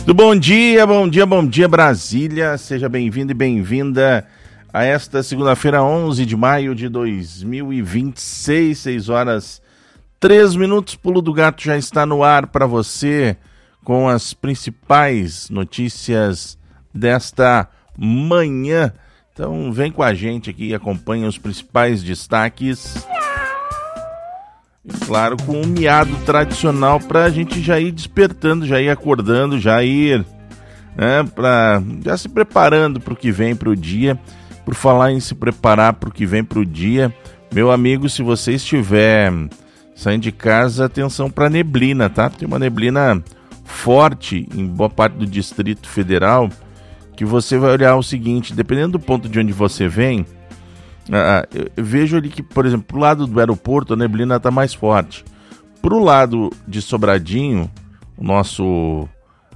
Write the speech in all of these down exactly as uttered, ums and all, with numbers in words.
Do bom dia, bom dia, bom dia Brasília, seja bem-vindo e bem-vinda a esta segunda-feira, onze de maio de dois mil e vinte e seis, seis horas, três minutos, Pulo do Gato já está no ar para você com as principais notícias desta manhã. Então vem com a gente aqui e acompanha os principais destaques. E claro, com um miado tradicional para a gente já ir despertando, já ir acordando, já ir, né, pra, já se preparando para o que vem para o dia. Por falar em se preparar para o que vem para o dia, meu amigo, se você estiver saindo de casa, atenção para a neblina, tá? Tem uma neblina forte em boa parte do Distrito Federal, que você vai olhar o seguinte, dependendo do ponto de onde você vem, Ah, eu vejo ali que, por exemplo, pro lado do aeroporto a neblina está mais forte. Pro lado de Sobradinho, o nosso,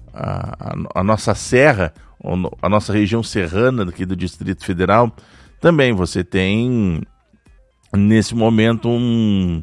a, a, a nossa serra, a nossa região serrana aqui do Distrito Federal, também você tem, nesse momento, um,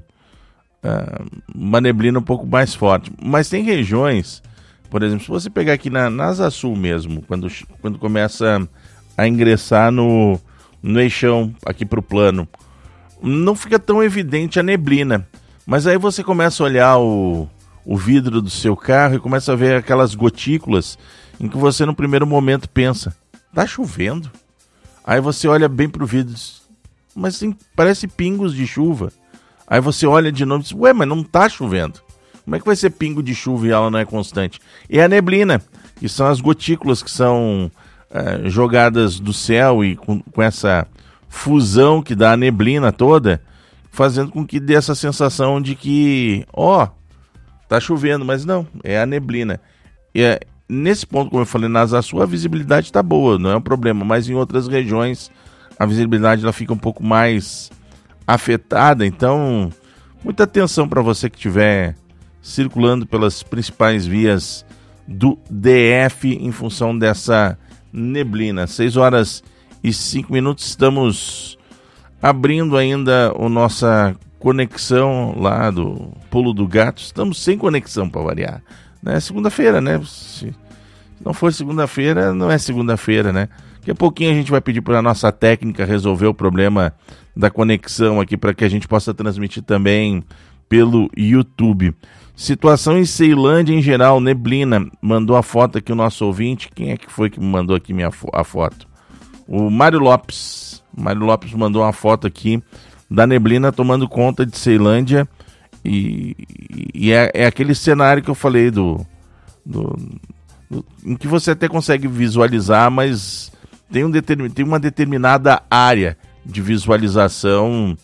uh, uma neblina um pouco mais forte. Mas tem regiões, por exemplo, se você pegar aqui na, na Asa Sul mesmo, quando, quando começa a ingressar no... no eixão aqui para o plano, não fica tão evidente a neblina, mas aí você começa a olhar o, o vidro do seu carro e começa a ver aquelas gotículas em que você no primeiro momento pensa, tá chovendo? Aí você olha bem para o vidro e diz, mas sim, parece pingos de chuva. Aí você olha de novo e diz, ué, mas não tá chovendo. Como é que vai ser pingo de chuva e ela não é constante? E a neblina, que são as gotículas que são Uh, jogadas do céu e com, com essa fusão que dá a neblina toda, fazendo com que dê essa sensação de que, ó, oh, tá chovendo, mas não, é a neblina. E é, nesse ponto, como eu falei, na Asa Sul, a visibilidade tá boa, não é um problema, mas em outras regiões a visibilidade ela fica um pouco mais afetada, então muita atenção para você que estiver circulando pelas principais vias do D F em função dessa neblina. Seis horas e cinco minutos, estamos abrindo ainda a nossa conexão lá do Pulo do Gato. Estamos sem conexão para variar, né? Segunda-feira, né? Se não for segunda-feira, não é segunda-feira, né? Daqui a pouquinho a gente vai pedir para a nossa técnica resolver o problema da conexão aqui para que a gente possa transmitir também pelo YouTube. Situação em Ceilândia em geral, neblina. Mandou a foto aqui o nosso ouvinte. Quem é que foi que me mandou aqui minha fo- a foto? O Mário Lopes. Mário Lopes mandou uma foto aqui da neblina tomando conta de Ceilândia. E, e é, é aquele cenário que eu falei do, do, do em que você até consegue visualizar, mas tem, um determin, tem uma determinada área de visualização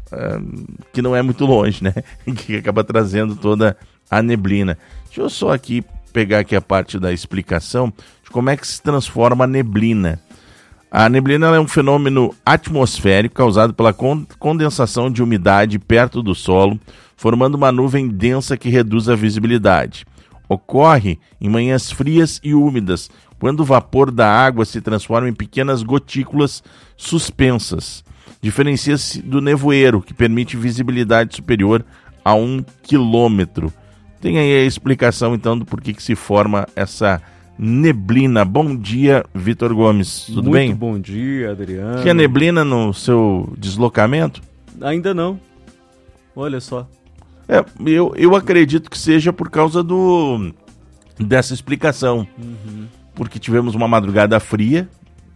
que não é muito longe, né? Que acaba trazendo toda a neblina. Deixa eu só aqui pegar aqui a parte da explicação de como é que se transforma a neblina. A neblina é um fenômeno atmosférico causado pela condensação de umidade perto do solo, formando uma nuvem densa que reduz a visibilidade. Ocorre em manhãs frias e úmidas, quando o vapor da água se transforma em pequenas gotículas suspensas. Diferencia-se do nevoeiro, que permite visibilidade superior a um quilômetro. Tem aí a explicação, então, do porquê que se forma essa neblina. Bom dia, Vitor Gomes. Tudo Muito bem? Muito bom dia, Adriano. Tinha neblina no seu deslocamento? Ainda não. Olha só. É, eu, eu acredito que seja por causa do dessa explicação. Uhum. Porque tivemos uma madrugada fria,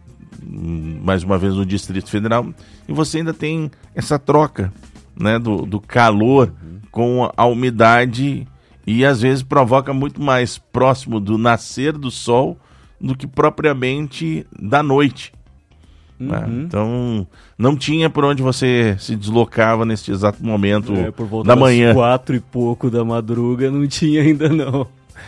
mais uma vez no Distrito Federal, e você ainda tem essa troca, né, do, do calor uhum. com a umidade, e às vezes provoca muito mais próximo do nascer do sol do que propriamente da noite. Uhum. Né? Então não tinha por onde você se deslocava nesse exato momento é, por volta da manhã. Quatro e pouco da madruga não tinha ainda não.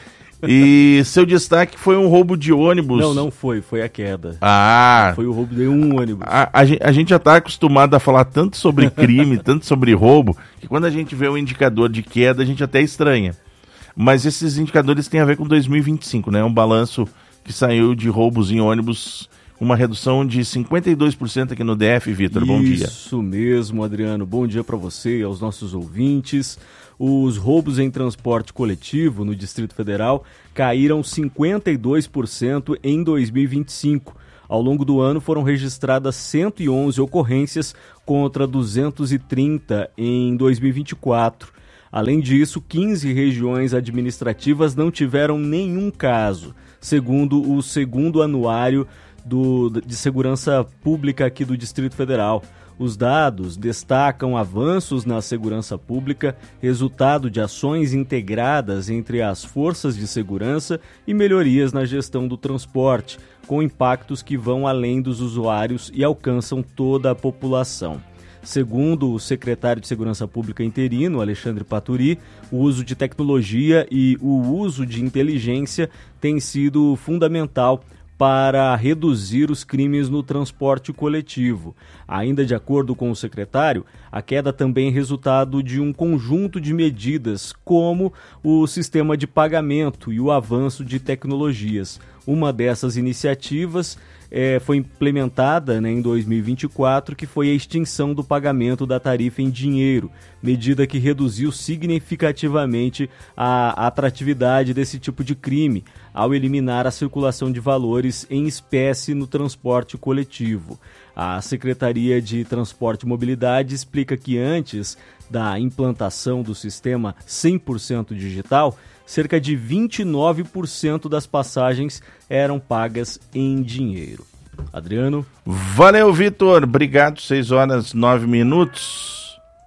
E seu destaque foi um roubo de ônibus. Não, não foi, foi a queda. Ah! Foi o roubo de um ônibus. A, a, a gente já está acostumado a falar tanto sobre crime, tanto sobre roubo, que quando a gente vê um indicador de queda, a gente até estranha. Mas esses indicadores têm a ver com dois mil e vinte e cinco, né? Um balanço que saiu de roubos em ônibus uma redução de cinquenta e dois por cento aqui no D F, Vitor. Bom dia. Isso mesmo, Adriano. Bom dia para você e aos nossos ouvintes. Os roubos em transporte coletivo no Distrito Federal caíram cinquenta e dois por cento em dois mil e vinte e cinco. Ao longo do ano foram registradas cento e onze ocorrências contra duzentos e trinta em dois mil e vinte e quatro. Além disso, quinze regiões administrativas não tiveram nenhum caso, segundo o segundo anuário do, de segurança pública aqui do Distrito Federal. Os dados destacam avanços na segurança pública, resultado de ações integradas entre as forças de segurança e melhorias na gestão do transporte, com impactos que vão além dos usuários e alcançam toda a população. Segundo o secretário de Segurança Pública interino, Alexandre Paturi, o uso de tecnologia e o uso de inteligência tem sido fundamental para reduzir os crimes no transporte coletivo. Ainda de acordo com o secretário, a queda também é resultado de um conjunto de medidas, como o sistema de pagamento e o avanço de tecnologias. Uma dessas iniciativas é, foi implementada, né, em dois mil e vinte e quatro, que foi a extinção do pagamento da tarifa em dinheiro, medida que reduziu significativamente a atratividade desse tipo de crime, ao eliminar a circulação de valores em espécie no transporte coletivo. A Secretaria de Transporte e Mobilidade explica que antes da implantação do sistema cem por cento digital, cerca de vinte e nove por cento das passagens eram pagas em dinheiro. Adriano? Valeu, Vitor. Obrigado. seis horas, nove minutos.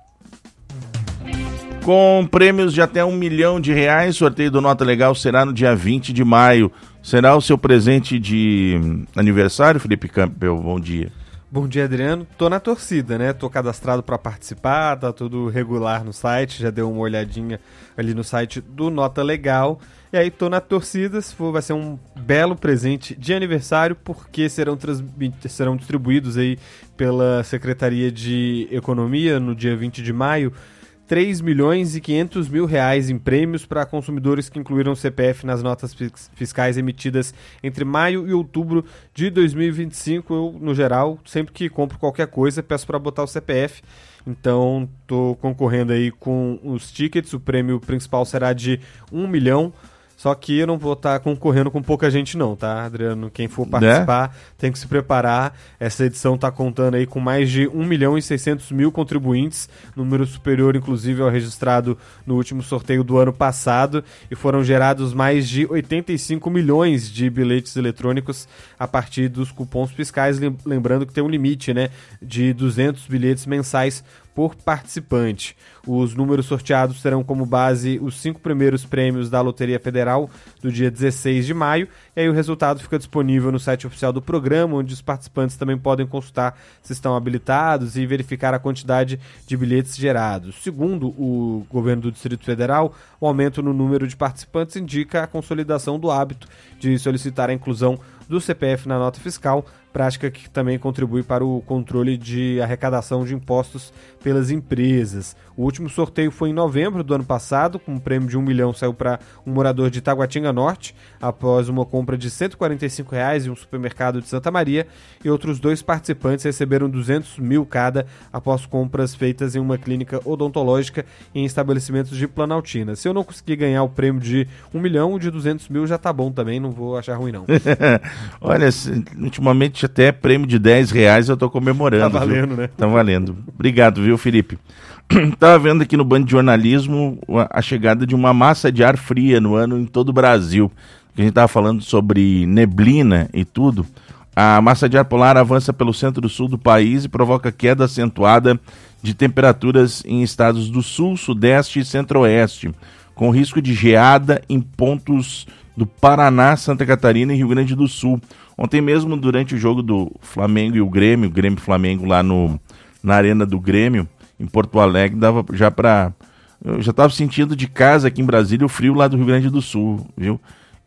Com prêmios de até um milhão de reais, sorteio do Nota Legal será no dia vinte de maio. Será o seu presente de aniversário, Felipe Campbell? Bom dia. Bom dia, Adriano. Tô na torcida, né? Tô cadastrado para participar, tá tudo regular no site, já deu uma olhadinha ali no site do Nota Legal. E aí tô na torcida, se for, vai ser um belo presente de aniversário, porque serão, serão distribuídos aí pela Secretaria de Economia no dia vinte de maio, três milhões e quinhentos mil reais em prêmios para consumidores que incluíram o C P F nas notas fiscais emitidas entre maio e outubro de dois mil e vinte e cinco. Eu, no geral, sempre que compro qualquer coisa, peço para botar o C P F. Então, estou concorrendo aí com os tickets. O prêmio principal será de um milhão. Só que eu não vou estar concorrendo com pouca gente não, tá, Adriano? Quem for participar, né, tem que se preparar. Essa edição está contando aí com mais de um milhão e seiscentos mil contribuintes, número superior, inclusive, ao registrado no último sorteio do ano passado. E foram gerados mais de oitenta e cinco milhões de bilhetes eletrônicos a partir dos cupons fiscais. Lembrando que tem um limite, né, de duzentos bilhetes mensais por participante. Os números sorteados terão como base os cinco primeiros prêmios da Loteria Federal do dia dezesseis de maio, e aí o resultado fica disponível no site oficial do programa, onde os participantes também podem consultar se estão habilitados e verificar a quantidade de bilhetes gerados. Segundo o governo do Distrito Federal, o aumento no número de participantes indica a consolidação do hábito de solicitar a inclusão do C P F na nota fiscal, prática que também contribui para o controle de arrecadação de impostos pelas empresas. O último sorteio foi em novembro do ano passado, com um prêmio de um milhão saiu para um morador de Taguatinga Norte, após uma compra de cento e quarenta e cinco reais em um supermercado de Santa Maria, e outros dois participantes receberam duzentos mil cada após compras feitas em uma clínica odontológica em estabelecimentos de Planaltina. Se eu não conseguir ganhar o prêmio de um milhão, o de duzentos mil já tá bom também, não vou achar ruim não. Olha, ultimamente até prêmio de dez reais eu tô comemorando. Tá valendo, viu? né? Tá valendo. Obrigado, viu, Felipe? Tava vendo aqui no Band de Jornalismo a chegada de uma massa de ar fria no ano em todo o Brasil. A gente tava falando sobre neblina e tudo. A massa de ar polar avança pelo centro-sul do país e provoca queda acentuada de temperaturas em estados do sul, sudeste e centro-oeste, com risco de geada em pontos do Paraná, Santa Catarina e Rio Grande do Sul. Ontem mesmo, durante o jogo do Flamengo e o Grêmio, o Grêmio-Flamengo lá no, na Arena do Grêmio, em Porto Alegre, dava já para... Eu já estava sentindo de casa aqui em Brasília o frio lá do Rio Grande do Sul, viu?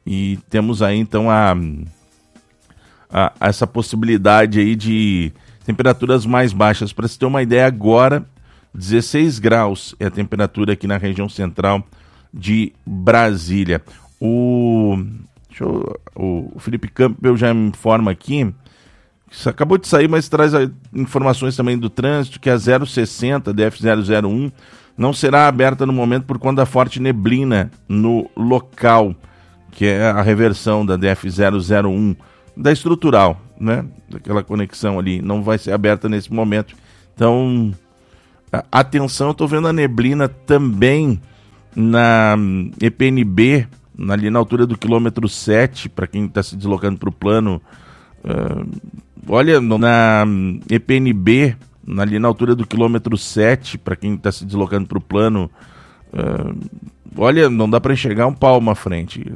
E temos aí, então, a, a, essa possibilidade aí de temperaturas mais baixas. Para se ter uma ideia, agora, dezesseis graus é a temperatura aqui na região central de Brasília. O, deixa eu, o Felipe Campbell já me informa aqui Isso acabou de sair, mas traz informações também do trânsito, que a zero sessenta, D F zero zero um, não será aberta no momento por conta da forte neblina no local, que é a reversão da D F zero zero um, da estrutural, né? Daquela conexão ali, não vai ser aberta nesse momento. Então, atenção, eu estou vendo a neblina também na E P N B, ali na altura do quilômetro sete, para quem está se deslocando para o plano. Uh, olha, na E P N B, ali na altura do quilômetro sete, para quem está se deslocando para o plano. Uh, olha, não dá para enxergar um palmo à frente.